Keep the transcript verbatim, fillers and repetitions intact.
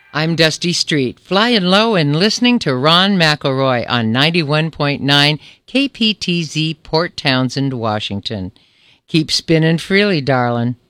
I'm Dusty Street, flying low and listening to Ron McElroy on ninety-one point nine K P T Z, Port Townsend, Washington. Keep spinning freely, darling.